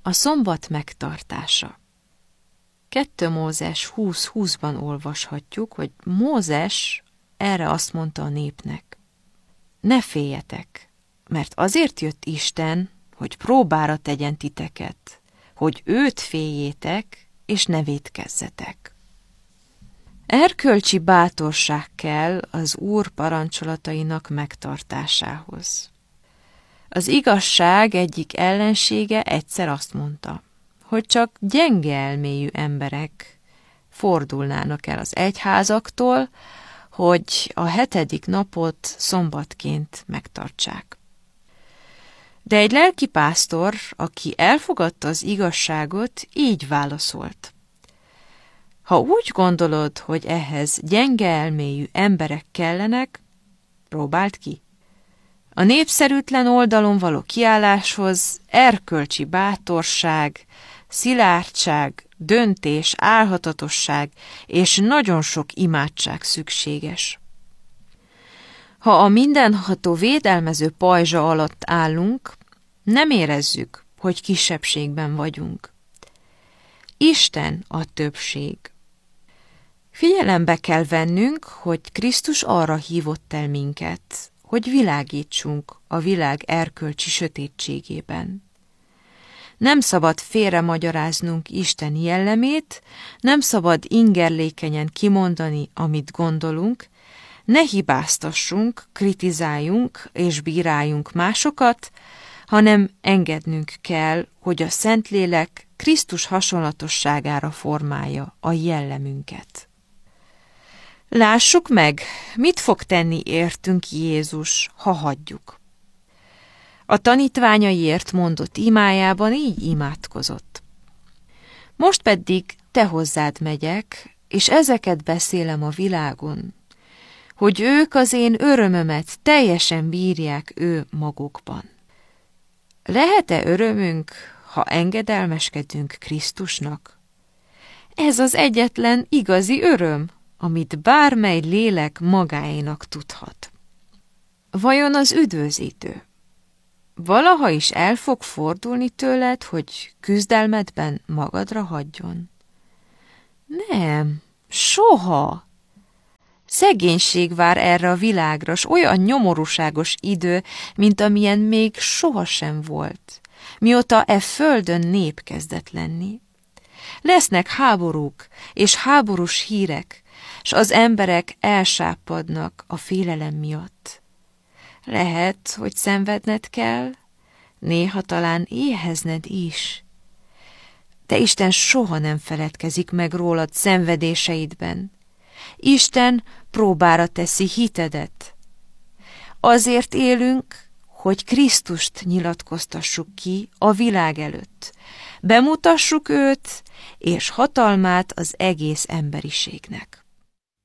A szombat megtartása. 2 Mózes 20:20-ban olvashatjuk, hogy Mózes erre azt mondta a népnek: ne féljetek, mert azért jött Isten, hogy próbára tegyen titeket, hogy őt féljétek, és ne vétkezzetek. Erkölcsi bátorság kell az Úr parancsolatainak megtartásához. Az igazság egyik ellensége egyszer azt mondta, hogy csak gyenge elmélyű emberek fordulnának el az egyházaktól, hogy a 7. napot szombatként megtartsák. De egy lelkipásztor, aki elfogadta az igazságot, így válaszolt: ha úgy gondolod, hogy ehhez gyenge elmélyű emberek kellenek, próbáld ki. A népszerűtlen oldalon való kiálláshoz erkölcsi bátorság, szilárdság, döntés, álhatatosság és nagyon sok imádság szükséges. Ha a mindenható védelmező pajzsa alatt állunk, nem érezzük, hogy kisebbségben vagyunk. Isten a többség. Figyelembe kell vennünk, hogy Krisztus arra hívott el minket, hogy világítsunk a világ erkölcsi sötétségében. Nem szabad félremagyaráznunk Isten jellemét, nem szabad ingerlékenyen kimondani, amit gondolunk, ne hibáztassunk, kritizáljunk és bíráljunk másokat, hanem engednünk kell, hogy a Szentlélek Krisztus hasonlatosságára formálja a jellemünket. Lássuk meg, mit fog tenni értünk Jézus, ha hagyjuk. A tanítványaiért mondott imájában így imádkozott: most pedig te hozzád megyek, és ezeket beszélem a világon, hogy ők az én örömömet teljesen bírják ő magukban. Lehet-e örömünk, ha engedelmeskedünk Krisztusnak? Ez az egyetlen igazi öröm, amit bármely lélek magáénak tudhat. Vajon az üdvözítő valaha is el fog fordulni tőled, hogy küzdelmedben magadra hagyjon? Nem, soha! Szegénység vár erre a világra, s olyan nyomorúságos idő, mint amilyen még sohasem volt, mióta e földön nép kezdett lenni. Lesznek háborúk és háborús hírek, s az emberek elsápadnak a félelem miatt. Lehet, hogy szenvedned kell, néha talán éhezned is. De Isten soha nem feledkezik meg rólad szenvedéseidben. Isten próbára teszi hitedet. Azért élünk, hogy Krisztust nyilatkoztassuk ki a világ előtt. Bemutassuk őt és hatalmát az egész emberiségnek.